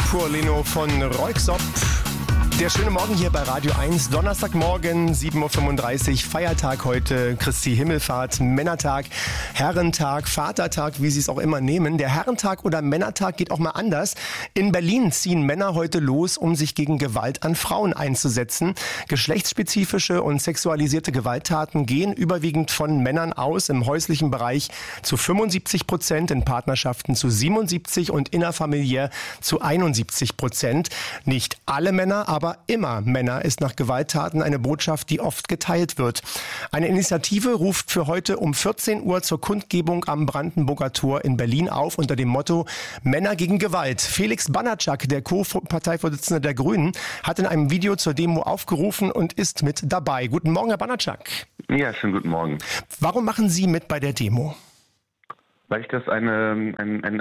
Purlino von Röyksopp. Der schöne Morgen hier bei Radio 1, Donnerstagmorgen, 7.35 Uhr, Feiertag heute, Christi Himmelfahrt, Männertag, Herrentag, Vatertag, wie Sie es auch immer nehmen. Der Herrentag oder Männertag geht auch mal anders. In Berlin ziehen Männer heute los, um sich gegen Gewalt an Frauen einzusetzen. Geschlechtsspezifische und sexualisierte Gewalttaten gehen überwiegend von Männern aus, im häuslichen Bereich zu 75%, in Partnerschaften zu 77% und innerfamiliär zu 71%. Nicht alle Männer, aber immer Männer ist nach Gewalttaten eine Botschaft, die oft geteilt wird. Eine Initiative ruft für heute um 14 Uhr zur Kundgebung am Brandenburger Tor in Berlin auf unter dem Motto Männer gegen Gewalt. Felix Banatschak, der Co-Parteivorsitzende der Grünen, hat in einem Video zur Demo aufgerufen und ist mit dabei. Guten Morgen, Herr Banatschak. Ja, schönen guten Morgen. Warum machen Sie mit bei der Demo? Weil ich das ein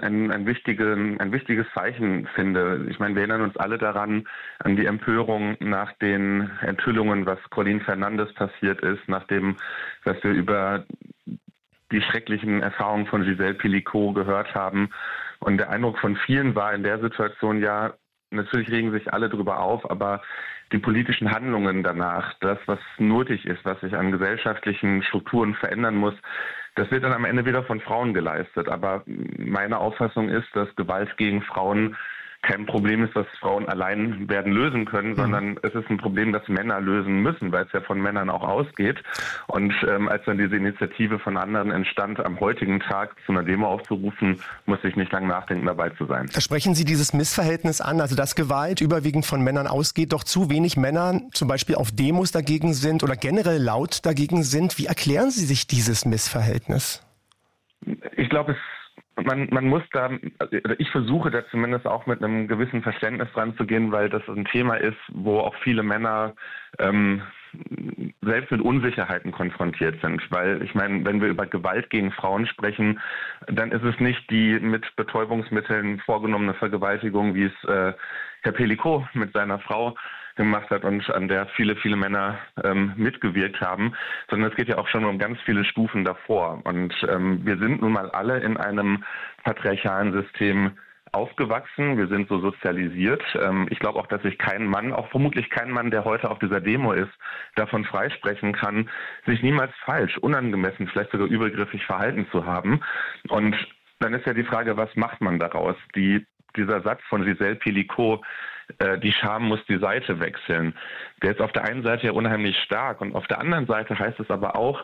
wichtiges Zeichen finde. Ich meine, wir erinnern uns alle daran, an die Empörung nach den Enthüllungen, was Colin Fernandes passiert ist, nachdem, was wir über die schrecklichen Erfahrungen von Gisèle Pelicot gehört haben. Und der Eindruck von vielen war in der Situation, ja, natürlich regen sich alle drüber auf, aber die politischen Handlungen danach, das, was nötig ist, was sich an gesellschaftlichen Strukturen verändern muss, das wird dann am Ende wieder von Frauen geleistet. Aber meine Auffassung ist, dass Gewalt gegen Frauen kein Problem ist, das Frauen allein werden lösen können, sondern es ist ein Problem, das Männer lösen müssen, weil es ja von Männern auch ausgeht. Und als dann diese Initiative von anderen entstand, am heutigen Tag zu einer Demo aufzurufen, muss ich nicht lange nachdenken, dabei zu sein. Sprechen Sie dieses Missverhältnis an, also dass Gewalt überwiegend von Männern ausgeht, doch zu wenig Männer zum Beispiel auf Demos dagegen sind oder generell laut dagegen sind. Wie erklären Sie sich dieses Missverhältnis? Ich glaube, Man muss da, ich versuche da zumindest auch mit einem gewissen Verständnis dran zu gehen, weil das ein Thema ist, wo auch viele Männer selbst mit Unsicherheiten konfrontiert sind. Weil ich meine, wenn wir über Gewalt gegen Frauen sprechen, dann ist es nicht die mit Betäubungsmitteln vorgenommene Vergewaltigung, wie es Herr Pelicot mit seiner Frau gemacht hat und an der viele Männer mitgewirkt haben, sondern es geht ja auch schon um ganz viele Stufen davor. Und wir sind nun mal alle in einem patriarchalen System aufgewachsen, wir sind so sozialisiert. Ich glaube auch, dass sich kein Mann, auch vermutlich kein Mann, der heute auf dieser Demo ist, davon freisprechen kann, sich niemals falsch, unangemessen, vielleicht sogar übergriffig verhalten zu haben. Und dann ist ja die Frage, was macht man daraus? Dieser Satz von Gisèle Pelicot, die Scham muss die Seite wechseln, der ist auf der einen Seite ja unheimlich stark und auf der anderen Seite heißt es aber auch,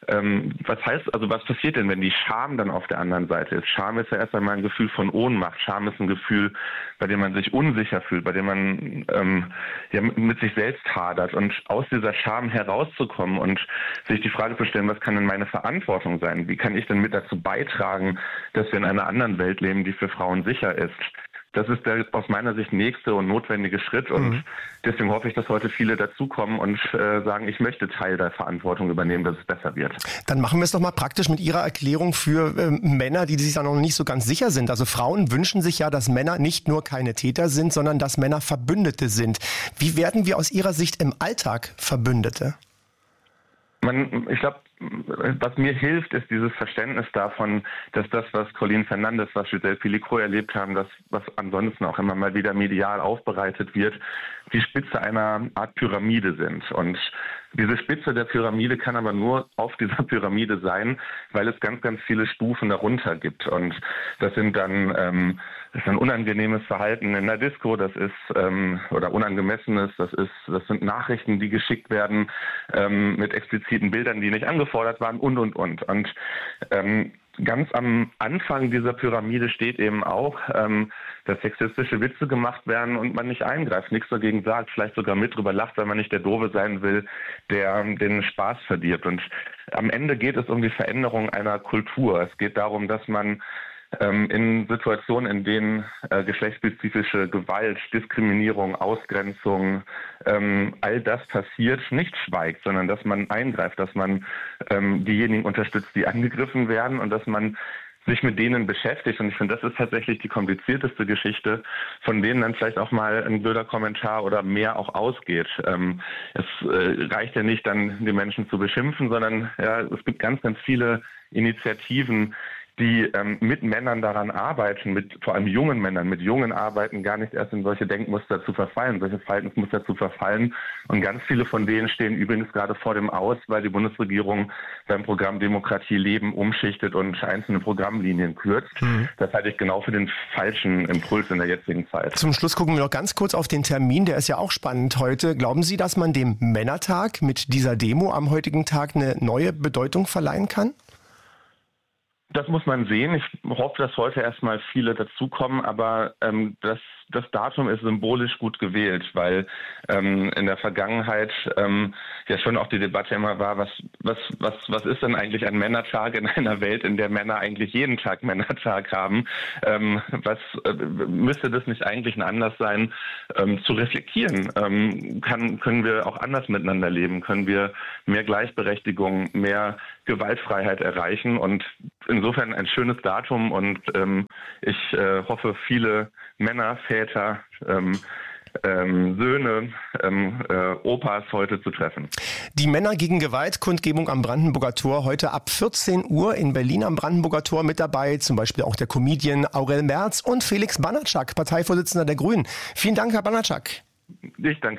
was passiert denn, wenn die Scham dann auf der anderen Seite ist? Scham ist ja erst einmal ein Gefühl von Ohnmacht. Scham ist ein Gefühl, bei dem man sich unsicher fühlt, bei dem man mit sich selbst hadert. Und aus dieser Scham herauszukommen und sich die Frage zu stellen, was kann denn meine Verantwortung sein? Wie kann ich denn mit dazu beitragen, dass wir in einer anderen Welt leben, die für Frauen sicher ist? Das ist der aus meiner Sicht nächste und notwendige Schritt und deswegen hoffe ich, dass heute viele dazukommen und sagen, ich möchte Teil der Verantwortung übernehmen, dass es besser wird. Dann machen wir es doch mal praktisch mit Ihrer Erklärung für Männer, die sich da noch nicht so ganz sicher sind. Also Frauen wünschen sich ja, dass Männer nicht nur keine Täter sind, sondern dass Männer Verbündete sind. Wie werden wir aus Ihrer Sicht im Alltag Verbündete? Ich glaube, was mir hilft, ist dieses Verständnis davon, dass das, was Colin Fernandes, was Gisèle Pelicot erlebt haben, das, was ansonsten auch immer mal wieder medial aufbereitet wird, die Spitze einer Art Pyramide sind. Und diese Spitze der Pyramide kann aber nur auf dieser Pyramide sein, weil es ganz, ganz viele Stufen darunter gibt. Und das sind dann das ist ein unangenehmes Verhalten in der Disco, das ist oder unangemessenes, das sind Nachrichten, die geschickt werden mit expliziten Bildern, die nicht angefordert waren und. Und ganz am Anfang dieser Pyramide steht eben auch, dass sexistische Witze gemacht werden und man nicht eingreift, nichts dagegen sagt, vielleicht sogar mit drüber lacht, weil man nicht der Doofe sein will, der den Spaß verdirbt. Und am Ende geht es um die Veränderung einer Kultur. Es geht darum, dass man in Situationen, in denen geschlechtsspezifische Gewalt, Diskriminierung, Ausgrenzung, all das passiert, nicht schweigt, sondern dass man eingreift, dass man diejenigen unterstützt, die angegriffen werden und dass man sich mit denen beschäftigt. Und ich finde, das ist tatsächlich die komplizierteste Geschichte, von denen dann vielleicht auch mal ein blöder Kommentar oder mehr auch ausgeht. Es reicht ja nicht, dann die Menschen zu beschimpfen, sondern ja, es gibt ganz, ganz viele Initiativen, die mit Männern daran arbeiten, mit vor allem jungen Männern, mit jungen Arbeiten gar nicht erst in solche Denkmuster zu verfallen, solche Verhaltensmuster zu verfallen. Und ganz viele von denen stehen übrigens gerade vor dem Aus, weil die Bundesregierung beim Programm Demokratie leben umschichtet und einzelne Programmlinien kürzt. Das halte ich genau für den falschen Impuls in der jetzigen Zeit. Zum Schluss gucken wir noch ganz kurz auf den Termin, der ist ja auch spannend heute. Glauben Sie, dass man dem Männertag mit dieser Demo am heutigen Tag eine neue Bedeutung verleihen kann? Das muss man sehen. Ich hoffe, dass heute erstmal viele dazukommen, aber das Datum ist symbolisch gut gewählt, weil in der Vergangenheit ja schon auch die Debatte immer war, was ist denn eigentlich ein Männertag in einer Welt, in der Männer eigentlich jeden Tag Männertag haben? Müsste das nicht eigentlich ein Anlass sein, zu reflektieren? Können wir auch anders miteinander leben? Können wir mehr Gleichberechtigung, mehr Gewaltfreiheit erreichen? Und insofern ein schönes Datum und ich hoffe, viele Männer, Väter, Söhne, Opas heute zu treffen. Die Männer gegen Gewalt Kundgebung am Brandenburger Tor heute ab 14 Uhr in Berlin am Brandenburger Tor mit dabei. Zum Beispiel auch der Comedian Aurel Merz und Felix Banatschak, Parteivorsitzender der Grünen. Vielen Dank, Herr Banatschak. Ich danke.